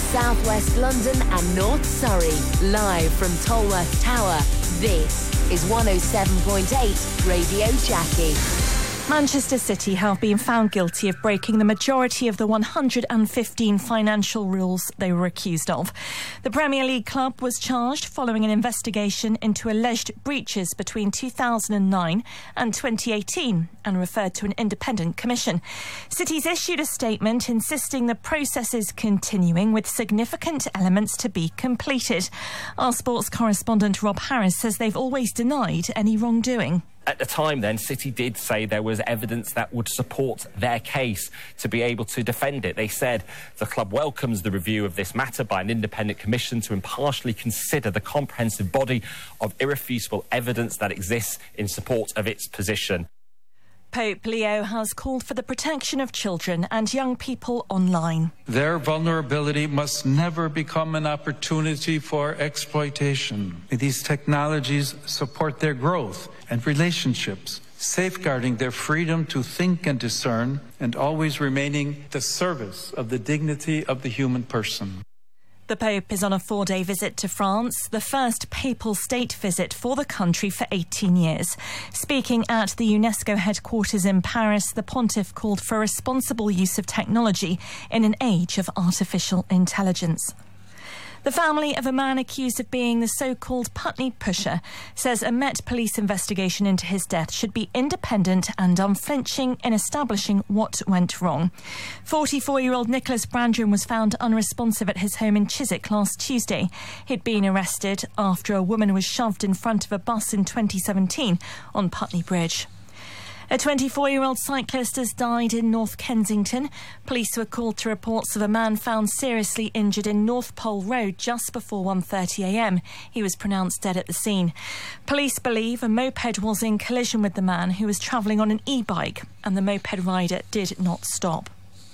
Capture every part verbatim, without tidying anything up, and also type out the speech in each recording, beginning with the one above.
South West London and North Surrey. Live from Tolworth Tower, this is one oh seven point eight Radio Jackie. Manchester City have been found guilty of breaking the majority of the one hundred fifteen financial rules they were accused of. The Premier League club was charged following an investigation into alleged breaches between two thousand nine and twenty eighteen and referred to an independent commission. City's issued a statement insisting the process is continuing with significant elements to be completed. Our sports correspondent Rob Harris says they've always denied any wrongdoing. At the time then, City did say there was evidence that would support their case to be able to defend it. They said the club welcomes the review of this matter by an independent commission to impartially consider the comprehensive body of irrefutable evidence that exists in support of its position. Pope Leo has called for the protection of children and young people online. Their vulnerability must never become an opportunity for exploitation. May these technologies support their growth and relationships, safeguarding their freedom to think and discern, and always remaining the service of the dignity of the human person. The Pope is on a four-day visit to France, the first papal state visit for the country for eighteen years. Speaking at the UNESCO headquarters in Paris, the pontiff called for responsible use of technology in an age of artificial intelligence. The family of a man accused of being the so-called Putney pusher says a Met Police investigation into his death should be independent and unflinching in establishing what went wrong. forty-four-year-old Nicholas Brandron was found unresponsive at his home in Chiswick last Tuesday. He'd been arrested after a woman was shoved in front of a bus in twenty seventeen on Putney Bridge. A twenty-four-year-old cyclist has died in North Kensington. Police were called to reports of a man found seriously injured in North Pole Road just before one thirty a m. He was pronounced dead at the scene. Police believe a moped was in collision with the man, who was travelling on an e-bike, and the moped rider did not stop.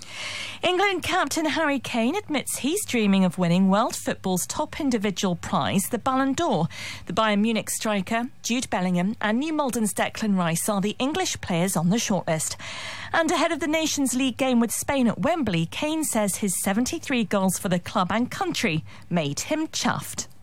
England captain Harry Kane admits he's dreaming of winning world football's top individual prize, the Ballon d'Or. The Bayern Munich striker, Jude Bellingham, and New Malden's Declan Rice are the English players on the shortlist. And ahead of the Nations League game with Spain at Wembley, Kane says his seventy-three goals for the club and country made him chuffed.